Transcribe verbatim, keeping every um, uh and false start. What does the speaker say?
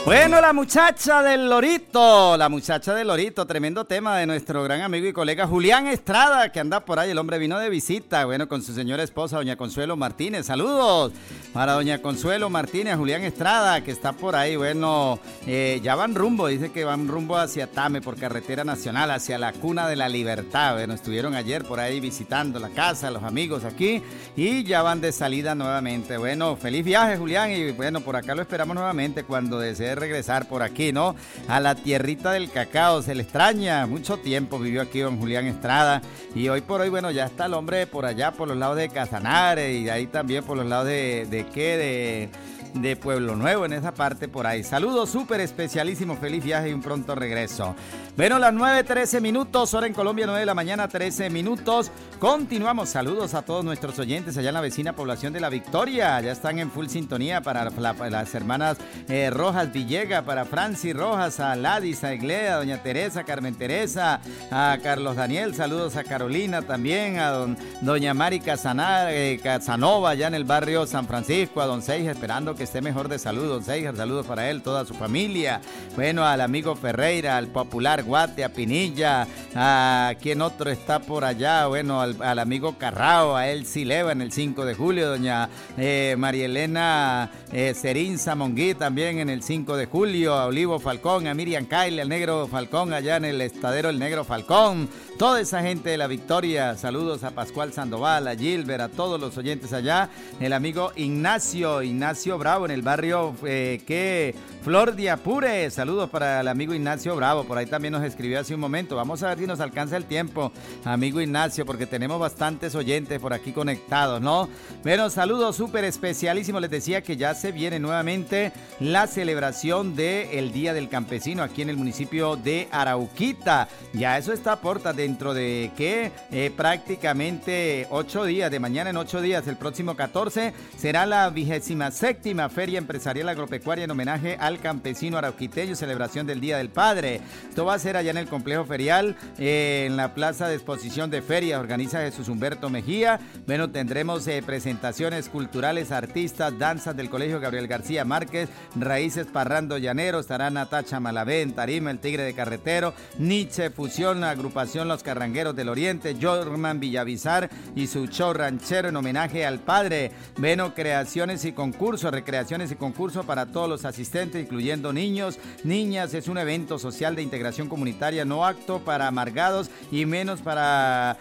Bueno, la muchacha del Lorito, la muchacha del Lorito, tremendo tema de nuestro gran amigo y colega Julián Estrada, que anda por ahí, el hombre vino de visita, bueno, con su señora esposa, doña Consuelo Martínez. Saludos para doña Consuelo Martínez, Julián Estrada, que está por ahí, bueno, eh, ya van rumbo, dice que van rumbo hacia Tame, por carretera nacional, hacia la cuna de la libertad. Bueno, estuvieron ayer por ahí visitando la casa, los amigos aquí, y ya van de salida nuevamente. Bueno, feliz viaje, Julián, y bueno, por acá lo esperamos nuevamente cuando desee regresar por aquí, ¿no? A la tierrita del cacao, se le extraña, mucho tiempo vivió aquí don Julián Estrada, y hoy por hoy, bueno, ya está el hombre por allá, por los lados de Casanare, y de ahí también por los lados de, ¿de qué? De... de Pueblo Nuevo, en esa parte por ahí. Saludos súper especialísimo, feliz viaje y un pronto regreso. Bueno, las nueve trece minutos, hora en Colombia, nueve de la mañana, trece minutos. Continuamos, saludos a todos nuestros oyentes allá en la vecina población de La Victoria. Ya están en full sintonía para la, para las hermanas eh, Rojas Villega, para Francis Rojas, a Ladis, a Eglea, a doña Teresa, Carmen Teresa, a Carlos Daniel, saludos a Carolina también, a don, doña Mari Casanar, eh, Casanova, allá en el barrio San Francisco, a don Seija, esperando que esté mejor de salud, don Seija, saludos para él, toda su familia. Bueno, al amigo Ferreira, al popular Guate, a Pinilla, a quien otro está por allá, bueno, al, al amigo Carrao, a él Sileva en el cinco de julio, doña eh, María Elena eh, Serín Samongui también en el cinco de julio, a Olivo Falcón, a Miriam Kyle, al negro Falcón allá en el estadero El Negro Falcón, toda esa gente de La Victoria, saludos a Pascual Sandoval, a Gilbert, a todos los oyentes allá, el amigo Ignacio, Ignacio Bravo en el barrio eh, que Flor de Apure, saludos para el amigo Ignacio Bravo, por ahí también nos escribió hace un momento, vamos a ver si nos alcanza el tiempo, amigo Ignacio, porque tenemos bastantes oyentes por aquí conectados, ¿no? Bueno, saludos súper especialísimos, les decía que ya se viene nuevamente la celebración del Día del Campesino aquí en el municipio de Arauquita, ya eso está a puertas dentro de que eh, prácticamente ocho días, de mañana en ocho días, el próximo catorce, será la vigésima séptima Feria Empresarial Agropecuaria en homenaje al campesino arauquiteño, celebración del Día del Padre. Esto va a ser allá en el complejo ferial, eh, en la plaza de exposición de ferias, organiza Jesús Humberto Mejía. Bueno, tendremos eh, presentaciones culturales, artistas, danzas del Colegio Gabriel García Márquez, Raíces Parrando Llanero, estará Natacha Malavé en tarima, el Tigre de Carretero, Nietzsche Fusión, la agrupación Los Carrangueros del Oriente, Jorman Villavizar y su show ranchero en homenaje al padre. Bueno, creaciones y concursos, recreaciones y concursos para todos los asistentes, incluyendo niños, niñas. Es un evento social de integración comunitaria, no acto para amargados y menos para